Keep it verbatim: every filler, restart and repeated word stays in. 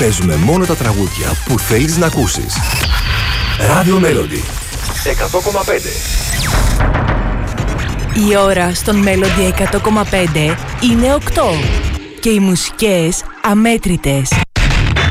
παίζουμε μόνο τα τραγούδια που θέλεις να ακούσεις. Radio Melody εκατό κόμμα πέντε. Η ώρα στον Melody εκατό κόμμα πέντε είναι οκτώ και οι μουσικές αμέτρητες.